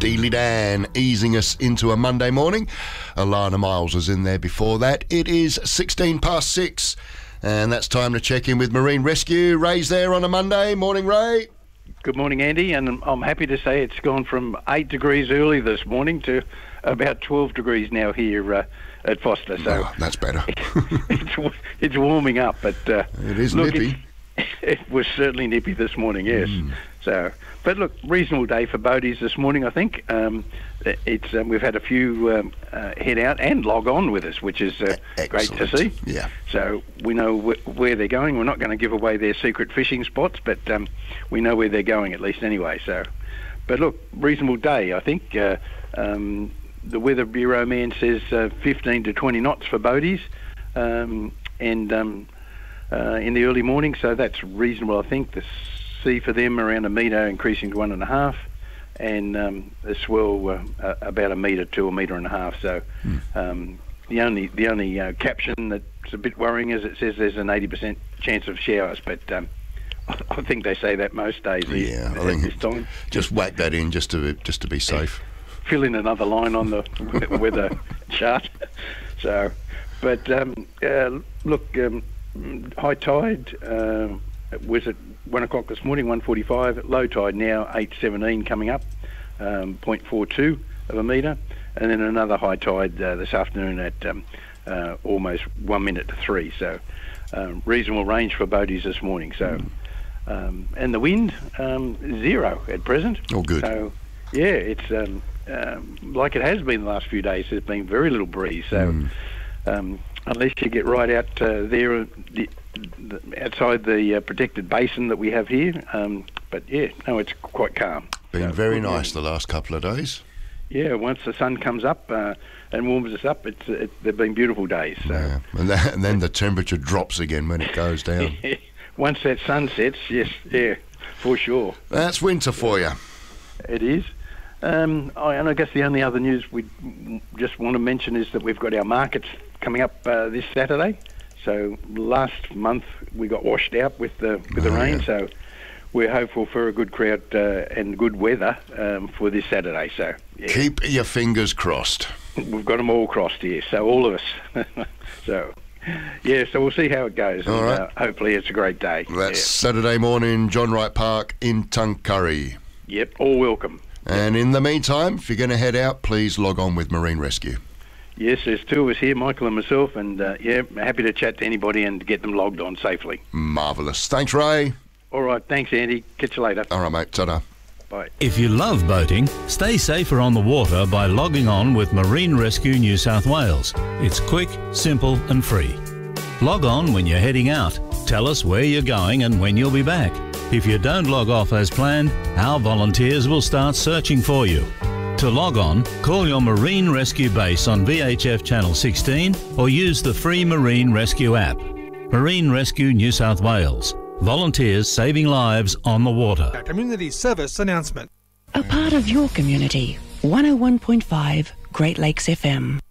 Steely Dan easing us into a Monday morning. Alana Miles was in there before that. It is 16 past 6, and that's time to check in with Marine Rescue. Ray's there on a Monday. Morning, Ray. Good morning, Andy, and I'm happy to say it's gone from 8 degrees early this morning to about 12 degrees now here at Foster. So that's better. it's warming up, but it is nippy. It was certainly nippy this morning, yes. So, but look, reasonable day for boaties this morning, I think. We've had a few head out and log on with us, which is great to see. Yeah. So we know where they're going. We're not going to give away their secret fishing spots, but we know where they're going at least anyway. So, but look, reasonable day, I think. The Weather Bureau man says 15 to 20 knots for boaties, and in the early morning, so that's reasonable, I think. The sea for them around a metre, increasing to 1.5, and the swell about a metre to a metre and a half. So the only caption that's a bit worrying is it says there's an 80% chance of showers, but I think they say that most days. Yeah, I think this time. Just whack that in just to be safe. Fill in another line on the weather chart. So, but look, high tide was at 1 o'clock this morning, 1:45. Low tide now, 8:17 coming up, 0.42 of a metre, and then another high tide this afternoon at almost 1 minute to 3. So, reasonable range for boaties this morning. So, and the wind 0 at present. Oh, good. So, yeah, it's like it has been the last few days. There's been very little breeze. So, unless you get right out there outside the protected basin that we have here, but yeah, no, it's quite calm. Been very nice the last couple of days. Yeah, once the sun comes up and warms us up, they've been beautiful days. So. Yeah. And then the temperature drops again when it goes down. Once that sun sets, yes, yeah, for sure. That's winter for you. It is. And I guess the only other news we just want to mention is that we've got our markets coming up this Saturday. So last month we got washed out with the rain, so we're hopeful for a good crowd and good weather for this Saturday. So yeah. Keep your fingers crossed. We've got them all crossed here, so all of us. So yeah, so we'll see how it goes. All and, right. Hopefully it's a great day. That's Saturday morning, John Wright Park in Tuncurry. Yep, all welcome. And in the meantime, if you're going to head out, please log on with Marine Rescue. Yes, there's two of us here, Michael and myself, and happy to chat to anybody and get them logged on safely. Marvellous. Thanks, Ray. All right, thanks, Andy. Catch you later. All right, mate. Ta-da. Bye. If you love boating, stay safer on the water by logging on with Marine Rescue New South Wales. It's quick, simple and free. Log on when you're heading out. Tell us where you're going and when you'll be back. If you don't log off as planned, our volunteers will start searching for you. To log on, call your Marine Rescue base on VHF Channel 16 or use the free Marine Rescue app. Marine Rescue New South Wales. Volunteers saving lives on the water. A community service announcement. A part of your community. 101.5 Great Lakes FM.